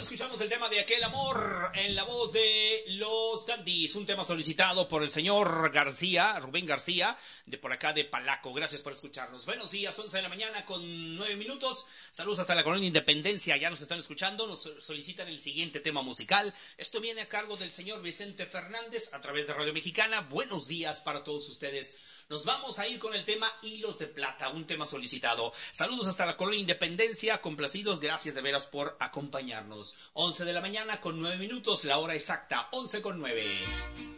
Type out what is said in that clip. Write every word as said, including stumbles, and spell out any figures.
escuchamos el tema de Aquel Amor en la voz de los Dandies, un tema solicitado por el señor García, Rubén García, de por acá de Palaco. Gracias por escucharnos. Buenos días, once de la mañana con nueve minutos. Saludos hasta la colonia Independencia, ya nos están escuchando, nos solicitan el siguiente tema musical. Esto viene a cargo del señor Vicente Fernández a través de Radio Mexicana. Buenos días para todos ustedes. Nos vamos a ir con el tema Hilos de Plata, un tema solicitado. Saludos hasta la colonia Independencia, complacidos, gracias de veras por acompañarnos. once de la mañana con nueve minutos, la hora exacta, once con nueve.